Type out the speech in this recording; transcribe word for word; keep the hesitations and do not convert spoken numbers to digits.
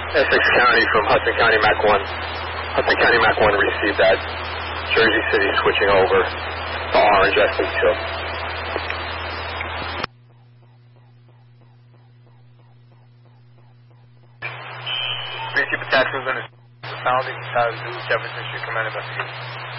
Essex County from Hudson County Mac one. Hudson County Mac one received that. Jersey City switching over to Orange S C two. Please keep attached to the Saudi, Jefferson Street Command Investigation.